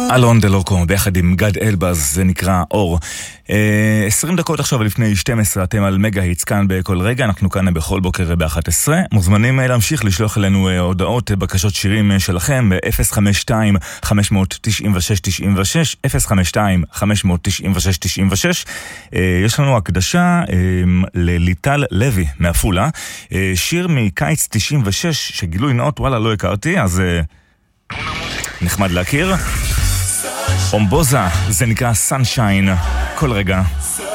אלון דלוקו ביחד עם גד אלבז, זה נקרא אור. 20 דקות עכשיו לפני 12, אתם על מגה היטס כאן בכל רגע, אנחנו כאן בכל בוקר ב-11. מוזמנים להמשיך לשלוח אלינו הודעות, בקשות שירים שלכם ב-052-596-96, 052-596-96. יש לנו הקדשה לליטל לוי מאפולה, שיר מקיץ 96 שגילוי נאות וואלה לא הכרתי, אז נחמד להכיר. אומבוזה, זה נקרא סנשיין, כל רגע.